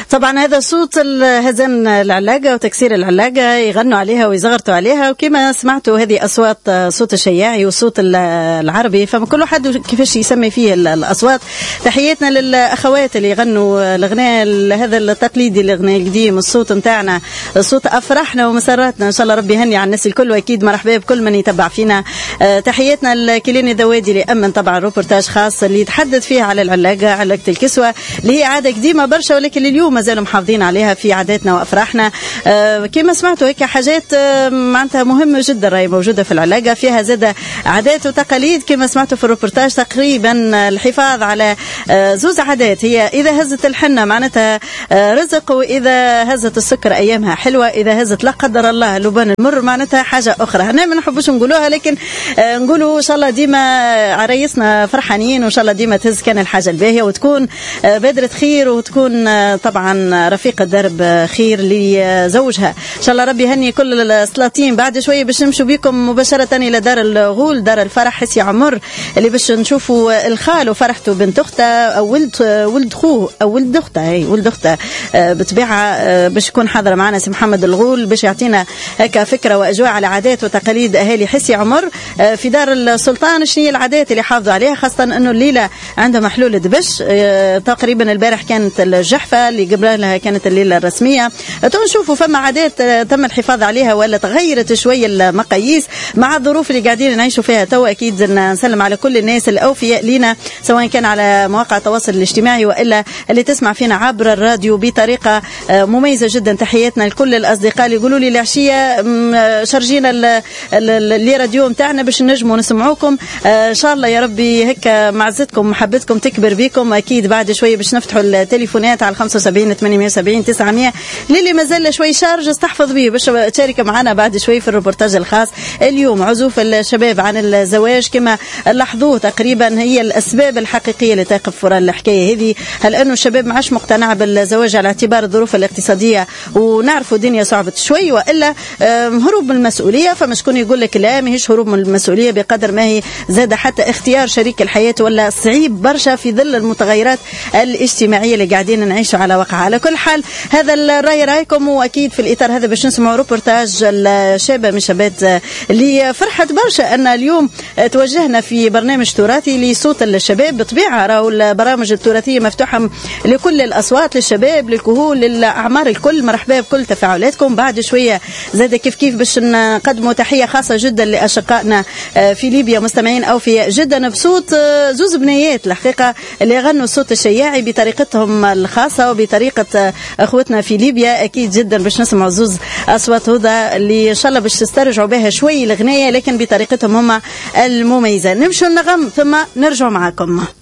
طبعا هذا صوت هزن العلاقة وتكسير العلاقة، يغنوا عليها ويزغرتوا عليها، وكما سمعتوا هذه أصوات صوت الشياعي وصوت العربي، فكل واحد كيفاش يسمي فيه الأصوات. تحياتنا للأخوات اللي يغنوا الأغنية هذا التقليدي، الأغنية القديم، الصوت متاعنا صوت أفرحنا ومسراتنا. إن شاء الله ربي يهني على الناس الكل، وأكيد مرحبا بكل من يتبع فينا. تحياتنا لكيليني ذوادي اللي أمن طبعا روبورتاج خاص اللي يتحدث فيه على العلاقة، علاقة الكسوة اللي هي عادة قديمة برشا، ولكن اليوم ما زالوا محافظين عليها في عاداتنا وأفراحنا. كما سمعتوا هيك حاجات معناتها مهمة جدا راهي موجودة في العلاقة، فيها زادة عادات وتقاليد كما سمعتوا في الروبورتاج. تقريبا الحفاظ على زوز عادات، هي إذا هزت الحنة معناتها رزق، وإذا هزت السكر أيامها حلوة، إذا هزت لا قدر الله لبن المر معناتها حاجة أخرى. هنا ما نحبوش نقولوها، لكن نقولوا إن شاء الله ديما عريسنا فرحانين، وإن شاء الله ديما تهز كان الحاجة الباهية، وتكون بادرة خير، وتكون طبعا رفيقة درب خير لزوجها. إن شاء الله ربي يهني كل السلاطين. بعد شوية باش نمشوا بكم مباشرة إلى دار الغول، دار الفرح حسي عمر، اللي باش نشوفوا الخال وفرحته بنت أخته أو ولد خوه أو ولد أخته، هي ولد أخته بتبيعها، باش يكون حاضر معنا سي محمد الغول باش يعطينا هكا فكرة وأجواء على عادات وتقاليد أهالي حسي عمر في دار السلطان. شنو هي العادات اللي حافظوا عليها، خاصة إنه الليلة عندها محلول دبش. تقريبا البارح كانت الجحفة، اللي قبل لها كانت الليلة الرسمية. نشوفوا فما عادات تم الحفاظ عليها ولا تغيرت شوية المقاييس مع الظروف اللي قاعدين نعيشوا فيها توا. أكيد نسلم على كل الناس الأوفياء لينا، سواء كان على مواقع التواصل الاجتماعي وإلا اللي تسمع فينا عبر الراديو بطريقة مميزة جدا. تحياتنا لكل الأصدقاء اللي يقولوا لي العشية شارجينا اللي راديو متاعنا باش نجموا نسمعوكم. إن شاء الله يا ربي هيك معزتكم ومحبتكم تكبر بكم. أكيد بعد شوية باش نفتحوا التليفونات على 75 870 900 للي مازال شوي شارج استحفظ به باش تشارك معنا بعد شوي في الروبورتاج الخاص. اليوم عزوف الشباب عن الزواج كما لاحظوه، تقريبا هي الأسباب الحقيقية اللي تقف وراء الحكاية هذه. هل أنه الشباب ما عادش مقتنع بالزواج على اعتبار الظروف الاقتصادية ونعرفوا الدنيا صعبت شوي، وإلا هروب من المسؤولية؟ فما شكون يقول لك لا ماهيش هروب من المسؤولية بقدر ما هي زاد حتى اختيار شريك الحياة ولا صعيب برشا في ظل المتغيرات الاجتماعية اللي قاعدين نعيشوا على وقعها. على كل حال هذا الرأي رأيكم، وأكيد في الإطار هذا باش نسمعوا روبورتاج الشابة من شابات اللي فرحت برشا أن اليوم توجهنا في برنامج تراثي لصوت الشباب. بطبيعة راهو البرامج التراثية مفتوحة لكل الأصوات، للشباب للكهول للأعمار الكل. مرحبا بكل تفاعلاتكم. بعد شوية زاد كيف باش نقدموا تحية خاصة جدا لأشقائنا في ليبيا مستمعين أوفياء جدا بصوت زوز بنيات الحقيقة اللي غنوا الصوت الشياعي بطريقتهم الخاصة وبطريقة أخوتنا في ليبيا. أكيد جدا باش نسمع زوز أصوات هذا اللي إن شاء الله باش تسترجعوا بها شوي الأغنية، لكن بطريقتهم هم المميزة. نمشوا النغم ثم نرجع معكم.